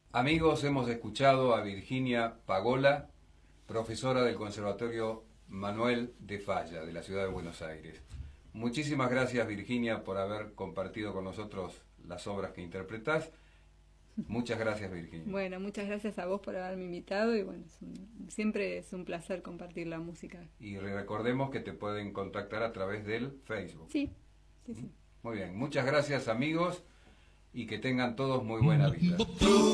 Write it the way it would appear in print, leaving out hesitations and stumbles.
Amigos, hemos escuchado a Virginia Pagola, profesora del Conservatorio Manuel de Falla, de la ciudad de Buenos Aires. Muchísimas gracias, Virginia, por haber compartido con nosotros las obras que interpretás. Muchas gracias, Virginia. Bueno, muchas gracias a vos por haberme invitado y bueno, siempre es un placer compartir la música. Y recordemos que te pueden contactar a través del Facebook. Sí, sí, sí. Muy bien, muchas gracias, amigos, y que tengan todos muy buena vida.